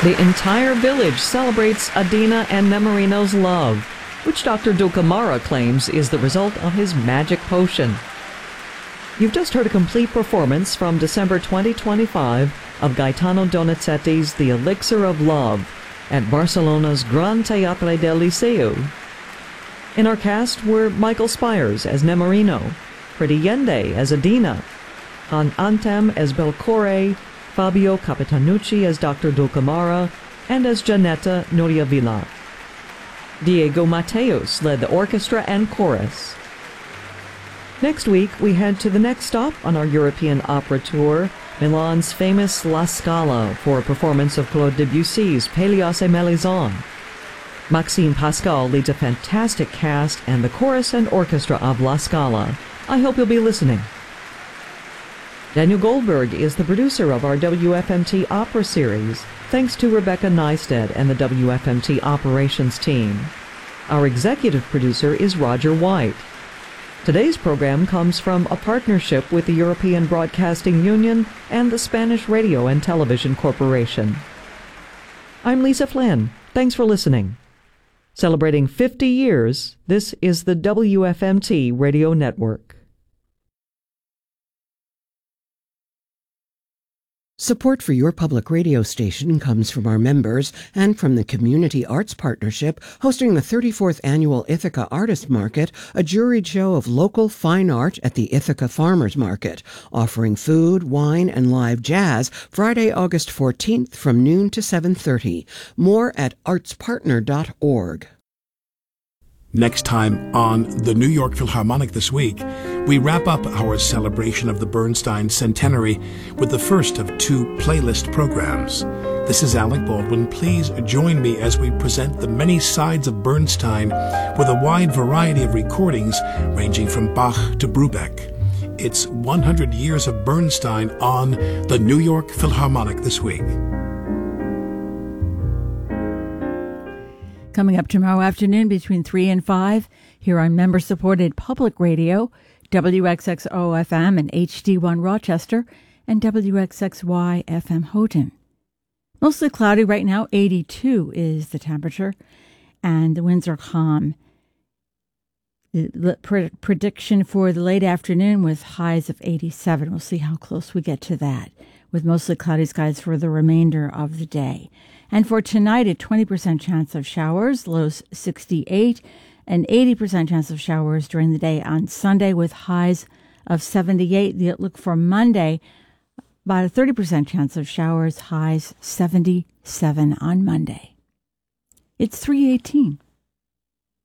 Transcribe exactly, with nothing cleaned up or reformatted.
The entire village celebrates Adina and Nemorino's love, which Doctor Dulcamara claims is the result of his magic potion. You've just heard a complete performance from December twenty twenty-five of Gaetano Donizetti's The Elixir of Love at Barcelona's Gran Teatre del Liceu. In our cast were Michael Spires as Nemorino, Pretty Yende as Adina, Han Antem as Belcore, Fabio Capitanucci as Doctor Dulcamara, and as Janetta Noriavilla. Diego Mateos led the orchestra and chorus. Next week, we head to the next stop on our European opera tour, Milan's famous La Scala, for a performance of Claude Debussy's Pélias et Mélisande. Maxime Pascal leads a fantastic cast and the chorus and orchestra of La Scala. I hope you'll be listening. Daniel Goldberg is the producer of our W F M T Opera Series, thanks to Rebecca Neisted and the W F M T Operations team. Our executive producer is Roger White. Today's program comes from a partnership with the European Broadcasting Union and the Spanish Radio and Television Corporation. I'm Lisa Flynn. Thanks for listening. Celebrating fifty years, this is the W F M T Radio Network. Support for your public radio station comes from our members and from the Community Arts Partnership, hosting the thirty-fourth Annual Ithaca Artist Market, a juried show of local fine art at the Ithaca Farmers Market, offering food, wine, and live jazz Friday, August fourteenth from noon to seven thirty. More at arts partner dot org. Next time on the New York Philharmonic This Week, we wrap up our celebration of the Bernstein Centenary with the first of two playlist programs. This is Alec Baldwin. Please join me as we present the many sides of Bernstein with a wide variety of recordings ranging from Bach to Brubeck. It's one hundred years of Bernstein on the New York Philharmonic This Week. Coming up tomorrow afternoon between three and five, here on member-supported public radio, W X X O F M and H D one Rochester, and W X X Y F M Houghton. Mostly cloudy right now, eighty-two is the temperature, and the winds are calm. The pre- prediction for the late afternoon with highs of eighty-seven. We'll see how close we get to that, with mostly cloudy skies for the remainder of the day. And for tonight, a twenty percent chance of showers, lows sixty-eight, and eighty percent chance of showers during the day on Sunday with highs of seventy-eight. The outlook for Monday, about a thirty percent chance of showers, highs seventy-seven on Monday. It's three eighteen.